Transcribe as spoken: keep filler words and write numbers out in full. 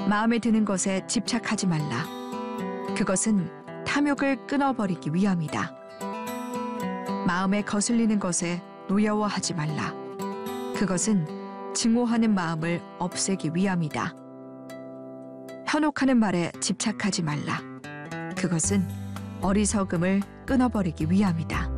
마음에 드는 것에 집착하지 말라. 그것은 탐욕을 끊어버리기 위함이다. 마음에 거슬리는 것에 노여워하지 말라. 그것은 증오하는 마음을 없애기 위함이다. 현혹하는 말에 집착하지 말라. 그것은 어리석음을 끊어버리기 위함이다.